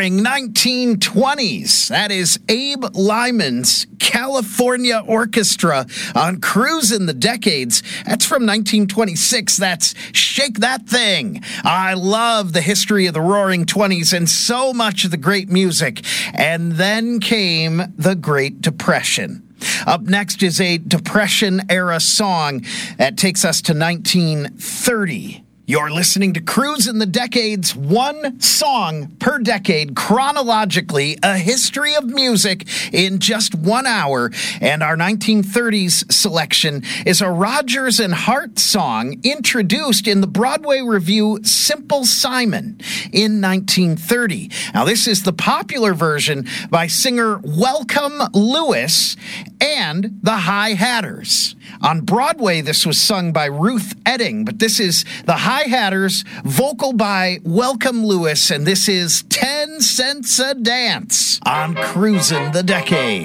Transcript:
roaring 1920s. That is Abe Lyman's California Orchestra on Cruisin' the Decades. That's from 1926. That's Shake That Thing. I love the history of the roaring 20s and so much of the great music. And then came the Great Depression. Up next is a Depression-era song that takes us to 1930. You're listening to Cruisin' the Decades, one song per decade, chronologically, a history of music in just 1 hour. And our 1930s selection is a Rodgers and Hart song introduced in the Broadway revue Simple Simon in 1930. Now, this is the popular version by singer Welcome Lewis and the High Hatters. On Broadway, this was sung by Ruth Etting, but this is the High Hatters, vocal by Welcome Lewis, and this is 10 Cents a Dance on Cruisin' the Decade.